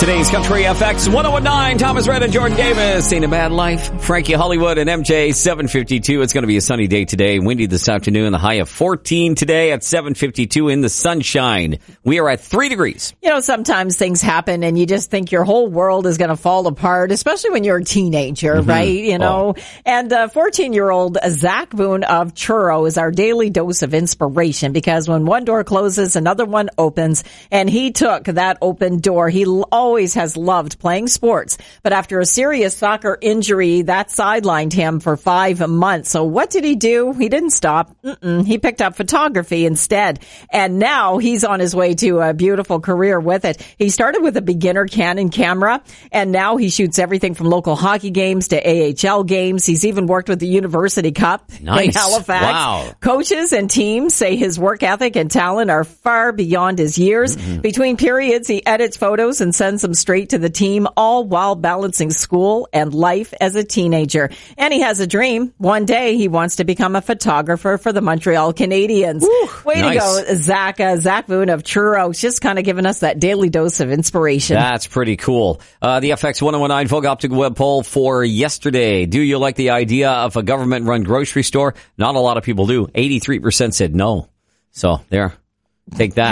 Today's Country FX 1019, Thomas Red and Jordan Davis. Ain't a bad life. Frankie Hollywood and MJ 752. It's going to be a sunny day today. Windy this afternoon. The high of 14 today at 752 in the sunshine. We are at 3 degrees. You know, sometimes things happen and you just think your whole world is going to fall apart, especially when you're a teenager, right? You know, and 14-year-old Zach Boone of Truro is our daily dose of inspiration, because when one door closes, another one opens, and he took that open door. He always has loved playing sports, but after a serious soccer injury, that sidelined him for 5 months. So what did he do? He didn't stop. He picked up photography instead, and now he's on his way to a beautiful career with it. He started with a beginner Canon camera, and now he shoots everything from local hockey games to AHL games. He's even worked with the University Cup in Halifax. Wow. Coaches and teams say his work ethic and talent are far beyond his years. Between periods, he edits photos and sends them straight to the team, all while balancing school and life as a teenager. And he has a dream. One day he wants to become a photographer for the Montreal Canadiens. Way to go, Zach Boone of Truro. Just kind of giving us that daily dose of inspiration. That's pretty cool. The FX 1019 Vogue Optic Web poll for yesterday. Do you like the idea of a government-run grocery store? Not a lot of people do. 83% said no. So there. Take that.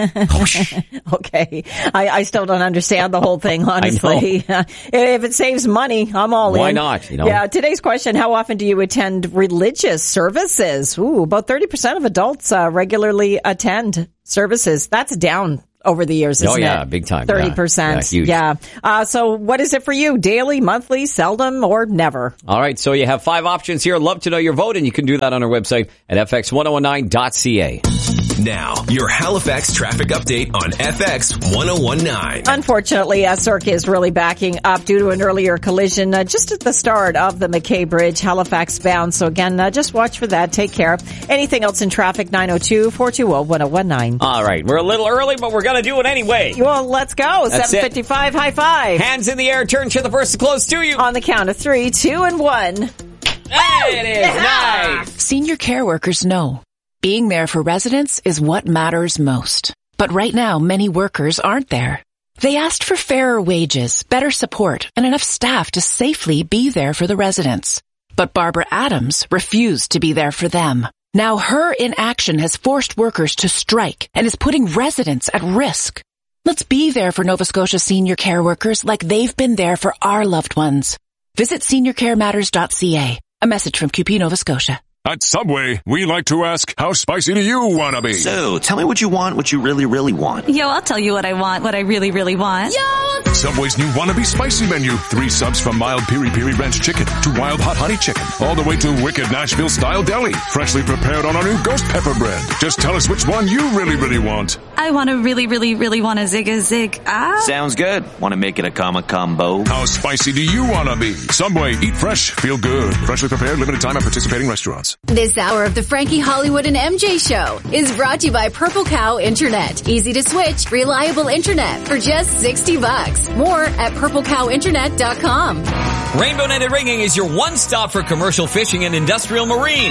Okay. I still don't understand the whole thing, honestly. If it saves money, I'm all in. Why not? You know? Yeah. Today's question, how often do you attend religious services? About 30% of adults regularly attend services. That's down over the years, isn't it? Oh, yeah, big time. 30%. Yeah. So what is it for you? Daily, monthly, seldom, or never? All right. So you have 5 options here. Love to know your vote, and you can do that on our website at fx1019.ca. Now, your Halifax traffic update on FX 1019. Unfortunately, Cirque is really backing up due to an earlier collision just at the start of the McKay Bridge, Halifax bound. So again, just watch for that. Take care. Anything else in traffic? 902-420-1019. All right. We're a little early, but we're going to do it anyway. Well, let's go. That's 7:55. High five. Hands in the air. Turn to the person close to you. On the count of 3, 2, and 1. There it is. Nice. Senior care workers know being there for residents is what matters most. But right now, many workers aren't there. They asked for fairer wages, better support, and enough staff to safely be there for the residents. But Barbara Adams refused to be there for them. Now her inaction has forced workers to strike and is putting residents at risk. Let's be there for Nova Scotia senior care workers like they've been there for our loved ones. Visit seniorcarematters.ca. A message from QP Nova Scotia. At Subway, we like to ask, how spicy do you want to be? So, tell me what you want, what you really, really want. Yo, I'll tell you what I want, what I really, really want. Yo! Subway's new Wannabe Spicy Menu. 3 subs from mild piri-piri ranch chicken to wild hot honey chicken, all the way to wicked Nashville-style deli, freshly prepared on our new ghost pepper bread. Just tell us which one you really, really want. I want to really, really, really want a zig. Sounds good. Want to make it a combo? How spicy do you want to be? Subway, eat fresh, feel good. Freshly prepared, limited time at participating restaurants. This hour of the Frankie Hollywood and MJ Show is brought to you by Purple Cow Internet. Easy to switch, reliable internet for just $60. More at purplecowinternet.com. Rainbow Netted Rigging is your one-stop for commercial fishing and industrial marine.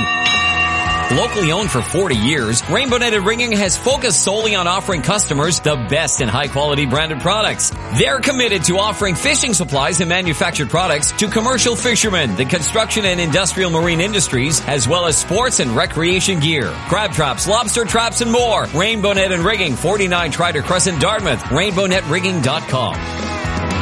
Locally owned for 40 years, Rainbow Netted Rigging has focused solely on offering customers the best in high-quality branded products. They're committed to offering fishing supplies and manufactured products to commercial fishermen, the construction and industrial marine industries, as well as sports and recreation gear. Crab traps, lobster traps, and more. Rainbow Netted Rigging, 49 Trider Crescent, Dartmouth. RainbowNetRigging.com.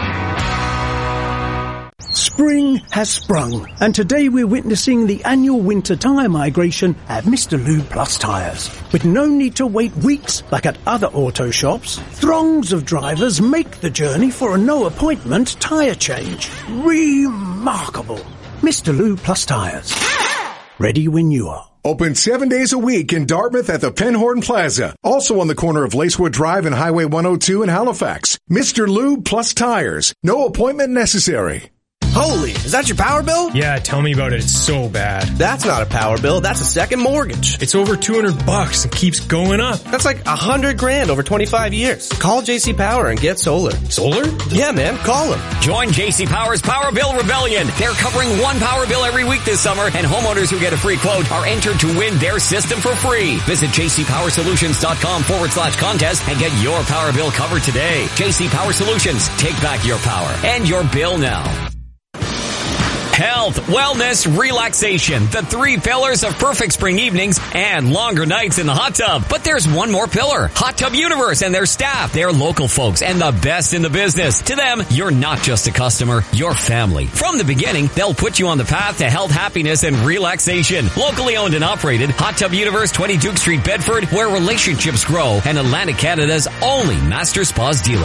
Spring has sprung, and today we're witnessing the annual winter tyre migration at Mr. Lube Plus Tyres. With no need to wait weeks like at other auto shops, throngs of drivers make the journey for a no-appointment tyre change. Remarkable. Mr. Lube Plus Tyres. Ready when you are. Open 7 days a week in Dartmouth at the Penhorn Plaza. Also on the corner of Lacewood Drive and Highway 102 in Halifax. Mr. Lube Plus Tires. No appointment necessary. Holy, is that your power bill? Yeah, tell me about it. It's so bad. That's not a power bill. That's a second mortgage. It's over $200 and keeps going up. That's like $100,000 over 25 years. Call JC Power and get solar. Solar? Yeah, man. Call them. Join JC Power's Power Bill Rebellion. They're covering one power bill every week this summer, and homeowners who get a free quote are entered to win their system for free. Visit jcpowersolutions.com/contest and get your power bill covered today. JC Power Solutions. Take back your power and your bill now. Health, wellness, relaxation. The 3 pillars of perfect spring evenings and longer nights in the hot tub. But there's one more pillar. Hot Tub Universe and their staff. They're local folks and the best in the business. To them, you're not just a customer, you're family. From the beginning, they'll put you on the path to health, happiness, and relaxation. Locally owned and operated, Hot Tub Universe, 20 Duke Street, Bedford, where relationships grow, and Atlantic Canada's only Master Spas dealer.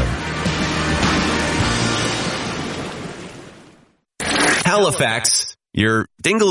Halifax, your dingle